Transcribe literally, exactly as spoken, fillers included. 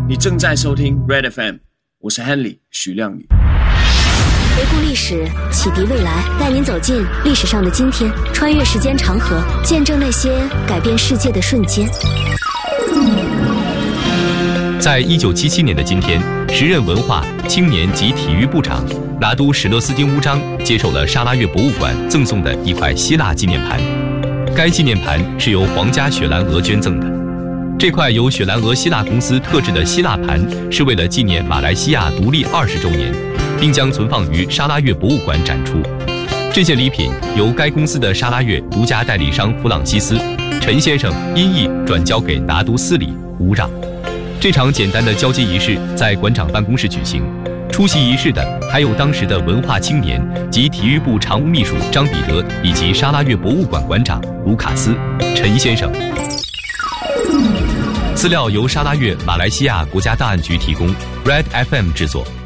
你正在收听 Red F M， 我是 Henry 徐亮宇。 回顾历史，启迪未来，带您走进历史上的今天，穿越时间长河，见证那些改变世界的瞬间。 在一九七七年的今天，时任文化、青年及体育部长拿督史勒斯丁乌章接受了沙拉越博物馆赠送的一块希腊纪念盘。该纪念盘是由皇家雪兰莪捐赠的。这块由雪兰莪希腊公司特制的希腊盘是为了纪念马来西亚独立二十周年，并将存放于沙拉越博物馆展出。这件礼品由该公司的沙拉越独家代理商弗朗西斯陈先生因意转交给拿督司礼乌让。这场简单的交接仪式在馆长办公室举行，出席仪式的还有当时的文化青年及体育部常务秘书张彼得以及沙拉越博物馆馆长卢卡斯陈先生。资料由沙拉越马来西亚国家档案局提供 ，Red F M 制作。